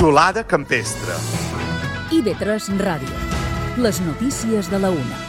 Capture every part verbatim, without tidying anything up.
Solada Campestre. I ve tres Ràdio. Les notícies de la una.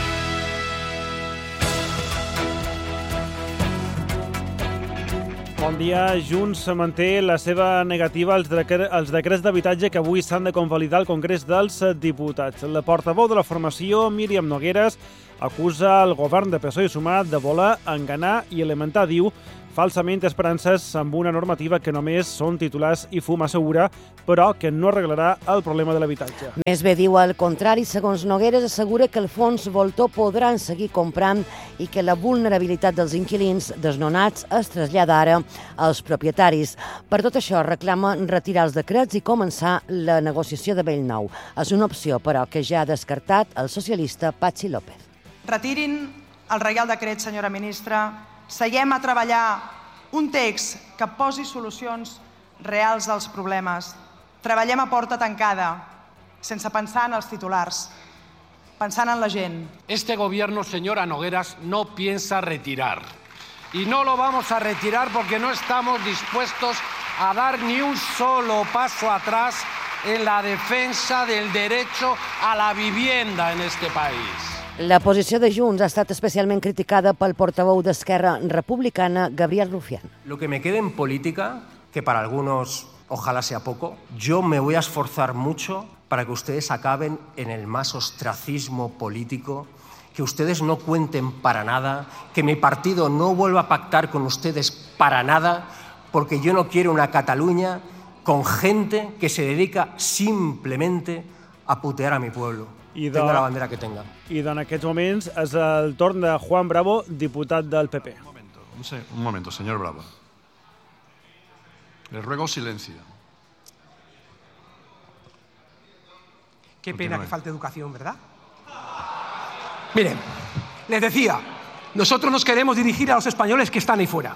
Bon dia. Junts manté la seva negativa als decrets d'habitatge que avui s'han de convalidar al Congrés dels Diputats. La portaveu de la formació, Míriam Nogueras, acusa el govern de P S O E i Sumar de voler enganar i alimentar, diu, falsament esperances amb una normativa que només són titulars i fum assegura, però que no arreglarà el problema de l'habitatge. Més bé diu al contrari, segons Nogueras, assegura que el fons voltor podran seguir comprant i que la vulnerabilitat dels inquilins desnonats es trasllada ara als propietaris. Per tot això, reclama retirar els decrets i començar la negociació de bell nou. És una opció, però, que ja ha descartat el socialista Patxi López. Retirin el Reial Decret, senyora ministra. Seguem a treballar un text que posi solucions reals als problemes. Treballem a porta tancada, sense pensar en els titulars, pensant en la gent. Este gobierno, señora Nogueras, no piensa retirar. Y no lo vamos a retirar porque no estamos dispuestos a dar ni un solo paso atrás en la defensa del derecho a la vivienda en este país. La posició de Junts ha estat especialment criticada pel portaveu d'Esquerra Republicana, Gabriel Rufián. Lo que me quede en política, que para algunos ojalá sea poco, yo me voy a esforzar mucho para que ustedes acaben en el más ostracismo político, que ustedes no cuenten para nada, que mi partido no vuelva a pactar con ustedes para nada, porque yo no quiero una Cataluña con gente que se dedica simplemente a putear a mi pueblo. I tenga la bandera que tenga. I en aquests moments és el torn de Juan Bravo, diputat del P P. Un momento, un, se, un momento, señor Bravo. Le ruego silencio. Qué pena Continúe. Que falte educación, ¿verdad? Miren, les decía, nosotros nos queremos dirigir a los españoles que están ahí fuera.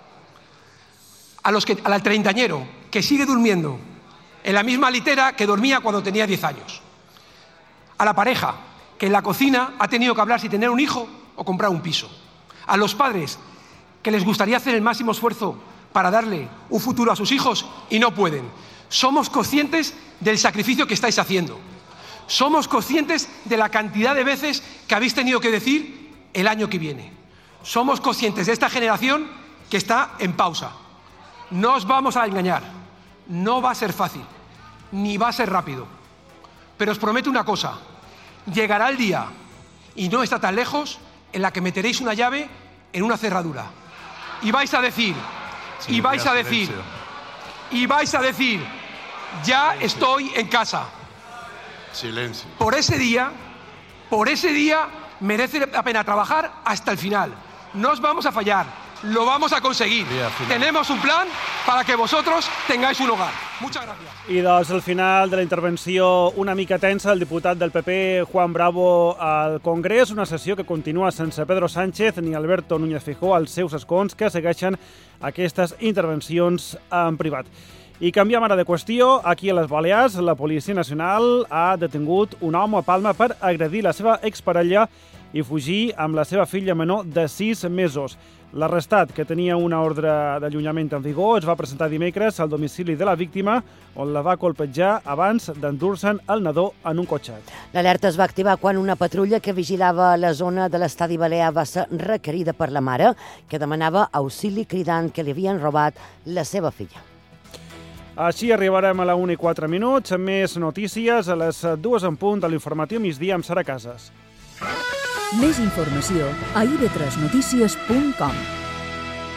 A los que, al treintañero que sigue durmiendo en la misma litera que dormía cuando tenía diez años. A la pareja que en la cocina ha tenido que hablar si tener un hijo o comprar un piso. A los padres que les gustaría hacer el máximo esfuerzo para darle un futuro a sus hijos y no pueden. Somos conscientes del sacrificio que estáis haciendo. Somos conscientes de la cantidad de veces que habéis tenido que decir el año que viene. Somos conscientes de esta generación que está en pausa. No os vamos a engañar. No va a ser fácil, ni va a ser rápido. Pero os prometo una cosa, llegará el día, y no está tan lejos, en la que meteréis una llave en una cerradura. Y vais a decir, y vais a decir, y vais a decir, ya estoy en casa. Silencio. Por ese día, por ese día merece la pena trabajar hasta el final. No os vamos a fallar, lo vamos a conseguir. Tenemos un plan para que vosotros tengáis un hogar. Muchas gracias. I doncs al final de la intervenció una mica tensa, el diputat del P P, Juan Bravo, al Congrés, una sessió que continua sense Pedro Sánchez ni Alberto Núñez Feijóo, als seus escons, que segueixen aquestes intervencions en privat. I canviem ara de qüestió. Aquí a les Balears, la Policia Nacional ha detingut un home a Palma per agredir la seva exparella i fugir amb la seva filla menor de sis mesos. L'arrestat, que tenia una ordre d'allunyament en vigor, es va presentar dimecres al domicili de la víctima, on la va colpejar abans d'endur-se'n el nadó en un cotxet. L'alerta es va activar quan una patrulla que vigilava la zona de l'estadi balear va ser requerida per la mare, que demanava auxili cridant que li havien robat la seva filla. Així arribarem a la una i quatre minuts, amb més notícies a les dues en punt de l'informatiu migdia amb Sara Casas. Més informació a i ve tres notícies punt com.